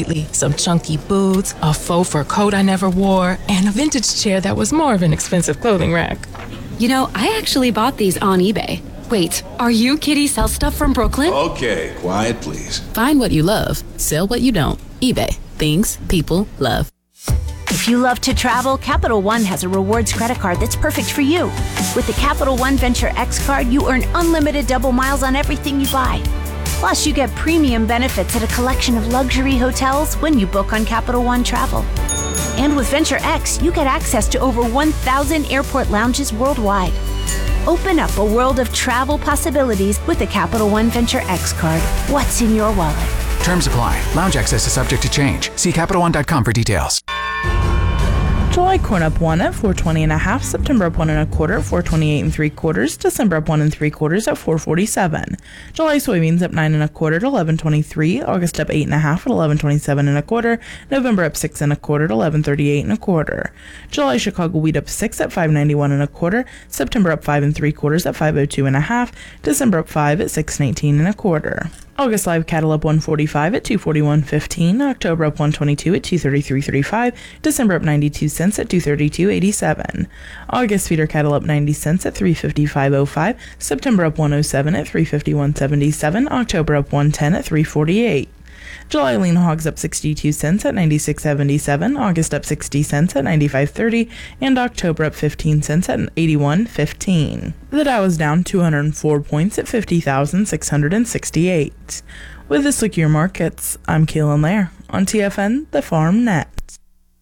lately. Some chunky boots, a faux fur coat I never wore, and a vintage chair that was more of an expensive clothing rack. You know, I actually bought these on eBay. Wait, are you Kitty Sell Stuff from Brooklyn? Okay, quiet please. Find what you love, sell what you don't. eBay. Things people love. If you love to travel, Capital One has a rewards credit card that's perfect for you. With the Capital One Venture X card, you earn unlimited double miles on everything you buy. Plus, you get premium benefits at a collection of luxury hotels when you book on Capital One Travel. And with Venture X, you get access to over 1,000 airport lounges worldwide. Open up a world of travel possibilities with the Capital One Venture X card. What's in your wallet? Terms apply. Lounge access is subject to change. See CapitalOne.com for details. July corn up 1 at 420.5, September up 1 1/4 at 428 3/4, December up 1 3/4 at 447. July soybeans up 9 1/4 to 11.23, August up 8 1/2 at 11.27 1/4, November up 6 1/4 at 11.38 1/4. July Chicago wheat up 6 at 591 1/4, September up 5 3/4 at 502 1/2, December up 5 at 619 1/4. August live cattle up 145 at 241.15, October up 122 at 233.35, December up 92 cents at 232.87. August feeder cattle up 90 cents at 355.05, September up 107 at 351.77, October up 110 at 348. July lean hogs up 62 cents at 96.77, August up 60 cents at 95.30, and October up 15 cents at 81.15. The Dow is down 204 points at 50,668. With this look at your markets, I'm Keelan Lair on TFN, the Farm Net.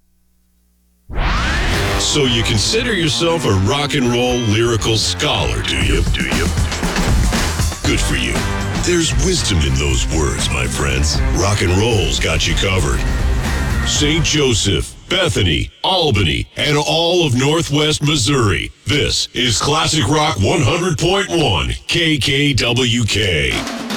So you consider yourself a rock and roll lyrical scholar, do you? Good for you. There's wisdom in those words, my friends. Rock and roll's got you covered. St. Joseph, Bethany, Albany, and all of Northwest Missouri. This is Classic Rock 100.1 KKWK.